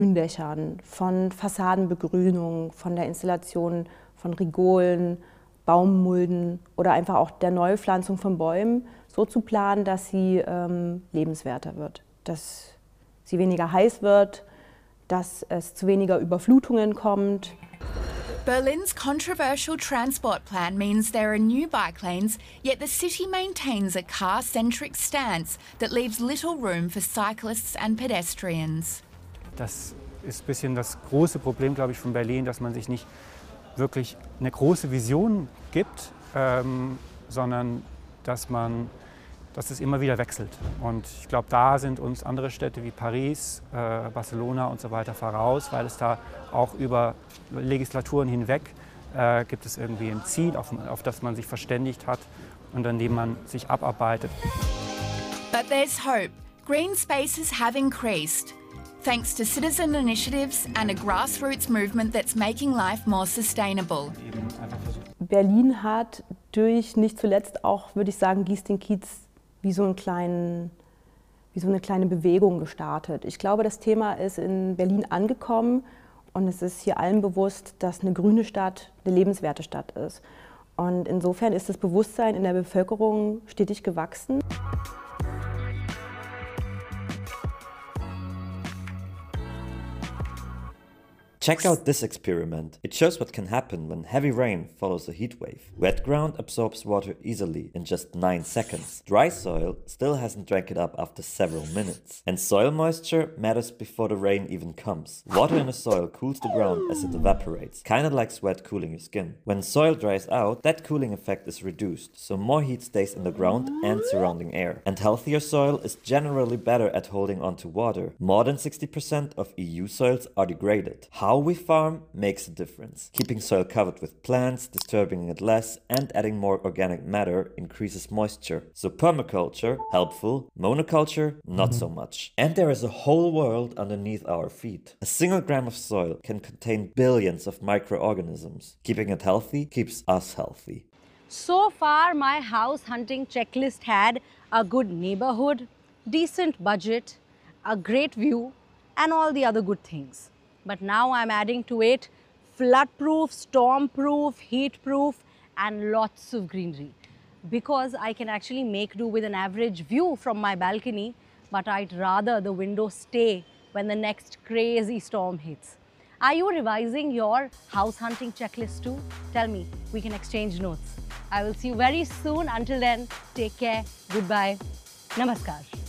Gründächern, von Fassadenbegrünung, von der Installation von Rigolen, Baummulden oder einfach auch der Neupflanzung von Bäumen so zu planen, dass sie lebenswerter wird, dass sie weniger heiß wird, dass es zu weniger Überflutungen kommt. Berlin's controversial transport plan means there are new bike lanes, yet the city maintains a car-centric stance that leaves little room for cyclists and pedestrians. Das ist ein bisschen das große Problem, glaube ich, von Berlin, dass man sich nicht wirklich eine große Vision gibt, sondern dass es immer wieder wechselt. Und ich glaube, da sind uns andere Städte wie Paris, Barcelona und so weiter voraus, weil es da auch über Legislaturen hinweg gibt es irgendwie ein Ziel, auf das man sich verständigt hat und an dem man sich abarbeitet. But there's hope. Green spaces have increased, thanks to citizen initiatives and a grassroots movement that's making life more sustainable. Berlin hat durch nicht zuletzt auch, würde ich sagen, Gieß den Kiez wie so eine kleine Bewegung gestartet. Ich glaube, das Thema ist in Berlin angekommen und es ist hier allen bewusst, dass eine grüne Stadt eine lebenswerte Stadt ist. Und insofern ist das Bewusstsein in der Bevölkerung stetig gewachsen. Check out this experiment. It shows what can happen when heavy rain follows a heat wave. Wet ground absorbs water easily in just 9 seconds. Dry soil still hasn't drank it up after several minutes. And soil moisture matters before the rain even comes. Water in the soil cools the ground as it evaporates, kinda like sweat cooling your skin. When soil dries out, that cooling effect is reduced, so more heat stays in the ground and surrounding air. And healthier soil is generally better at holding on to water. More than 60% of EU soils are degraded. How we farm makes a difference. Keeping soil covered with plants, disturbing it less, and adding more organic matter increases moisture. So permaculture, helpful, monoculture, not so much. And there is a whole world underneath our feet. A single gram of soil can contain billions of microorganisms. Keeping it healthy keeps us healthy. So far, my house hunting checklist had a good neighborhood, decent budget, a great view, and all the other good things. But now I'm adding to it flood-proof, storm-proof, heat-proof, and lots of greenery. Because I can actually make do with an average view from my balcony, but I'd rather the window stay when the next crazy storm hits. Are you revising your house hunting checklist too? Tell me, we can exchange notes. I will see you very soon. Until then, take care, goodbye, namaskar.